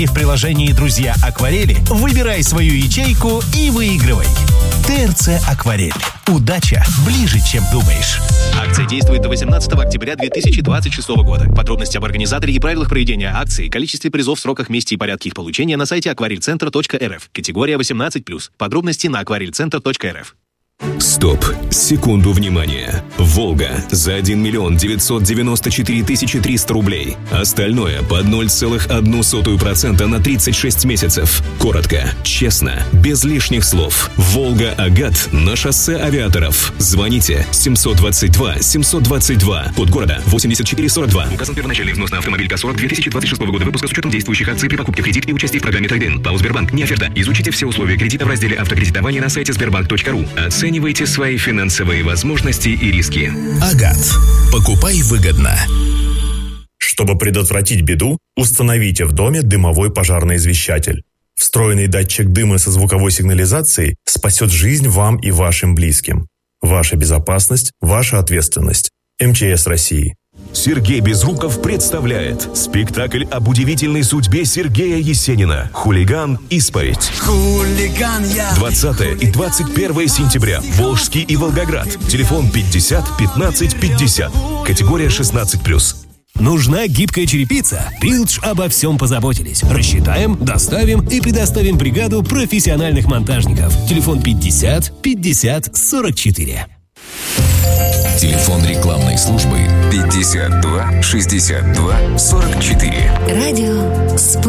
И в приложении «Друзья Акварели» выбирай свою ячейку и выигрывай. ТРЦ «Акварель». Удача ближе, чем думаешь. Акция действует до 18 октября 2026 года. Подробности об организаторе и правилах проведения акции, количестве призов, сроках, месте и порядке их получения на сайте aquarelcenter.rf. Категория 18+. Подробности на aquarelcenter.rf. Стоп! Секунду внимания. «Волга» за 1 994 300 рублей. Остальное под 0,01% на 36 месяцев. Коротко, честно, без лишних слов. «Волга Агат» на шоссе Авиаторов. Звоните 722 722. Код города 8442. Указан первоначальный взнос на автомобиль ГАЗ-40 2026 года выпуска с учетом действующих акций при покупке в кредит и участии в программе «Трейд-ин». ПАО «Сбербанк». Не оферта. Изучите все условия кредита в разделе «Автокредитование» на сайте sberbank.ru. Оценивайте свои финансовые возможности и риски. Агат. Покупай выгодно. Чтобы предотвратить беду, установите в доме дымовой пожарный извещатель. Встроенный датчик дыма со звуковой сигнализацией спасет жизнь вам и вашим близким. Ваша безопасность – ваша ответственность. МЧС России. Сергей Безруков представляет спектакль об удивительной судьбе Сергея Есенина «Хулиган. Исповедь». Хулиган я. 20 и 21 сентября. Волжский и Волгоград. Телефон 50 15 50. Категория 16+. Нужна гибкая черепица? Пилдж обо всем позаботились. Рассчитаем, доставим и предоставим бригаду профессиональных монтажников. Телефон 50 50 44. Телефон рекламной службы 52 62 44. Радио «Спутник».